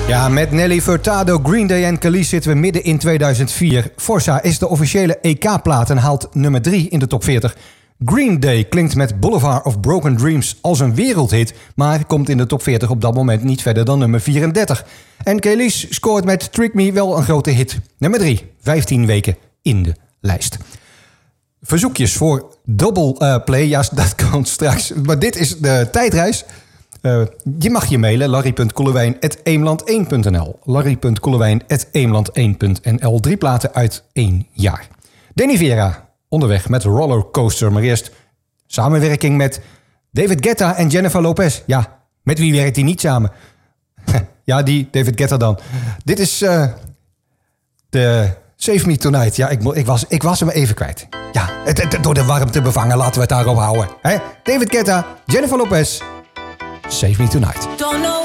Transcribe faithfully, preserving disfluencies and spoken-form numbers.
Ja, met Nelly Furtado, Green Day en Khalees zitten we midden in tweeduizend vier. Forza is de officiële E K-plaat en haalt nummer drie in de top veertig. Green Day klinkt met Boulevard of Broken Dreams als een wereldhit, maar komt in de top veertig op dat moment niet verder dan nummer vierendertig. En Khalees scoort met Trick Me wel een grote hit. Nummer drie, vijftien weken in de lijst. Verzoekjes voor double uh, play, ja, dat komt straks. Maar dit is de tijdreis. Uh, je mag je mailen, larry punt koelewijn at eemland één punt n l. larry punt koelewijn at eemland één punt n l. Drie platen uit één jaar. Danny Vera, onderweg met Rollercoaster. Maar eerst samenwerking met David Guetta en Jennifer Lopez. Ja, met wie werkt hij niet samen? Ja, die David Guetta dan. Dit is uh, de Save Me Tonight. Ja, ik, ik, was, ik was hem even kwijt. Ja, het, het, door de warmte bevangen, laten we het daarop houden. Hè? David Guetta, Jennifer Lopez, Save Me Tonight. Don't know